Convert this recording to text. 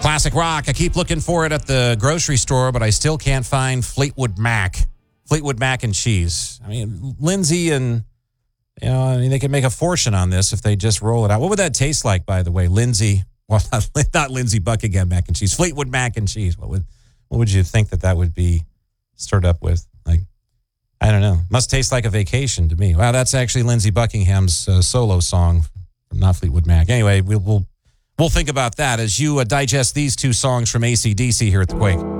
Classic rock. I keep looking for it at the grocery store, but I still can't find Fleetwood Mac. Fleetwood Mac and cheese. I mean, Lindsay and, they could make a fortune on this if they just roll it out. What would that taste like, by the way? Lindsay, well, not Lindsay Buckingham mac and cheese. Fleetwood Mac and cheese. What would you think that would be stirred up with? Like, I don't know. Must taste like a vacation to me. Wow, that's actually Lindsay Buckingham's solo song, not Fleetwood Mac. Anyway, we'll think about that as you digest these two songs from AC/DC here at The Quake.